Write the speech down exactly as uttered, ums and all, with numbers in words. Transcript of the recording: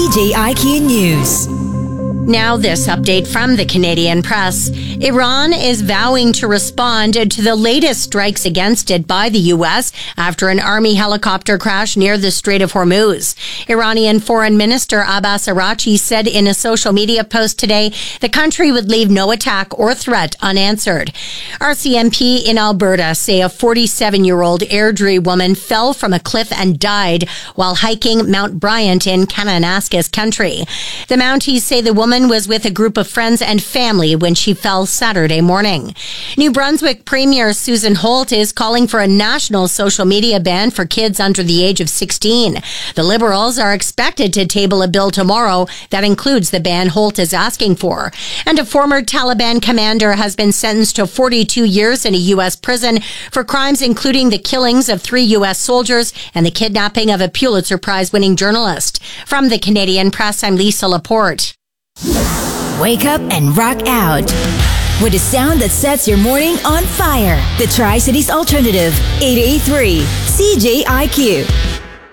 J I Q News. Now this update from the Canadian Press. Iran is vowing to respond to the latest strikes against it by the U S after an army helicopter crash near the Strait of Hormuz. Iranian Foreign Minister Abbas Araghchi said in a social media post today the country would leave no attack or threat unanswered. R C M P in Alberta say a forty-seven-year-old Airdrie woman fell from a cliff and died while hiking Mount Bryant in Kananaskis country. The Mounties say the woman was with a group of friends and family when she fell Saturday morning. New Brunswick Premier Susan Holt is calling for a national social media ban for kids under the age of sixteen. The Liberals are expected to table a bill tomorrow that includes the ban Holt is asking for. And a former Taliban commander has been sentenced to forty-two years in a U S prison for crimes including the killings of three U S soldiers and the kidnapping of a Pulitzer Prize-winning journalist. From the Canadian Press, I'm Lisa Laporte. Wake up and rock out with a sound that sets your morning on fire. The Tri-Cities Alternative, eight eighty-three C J I Q.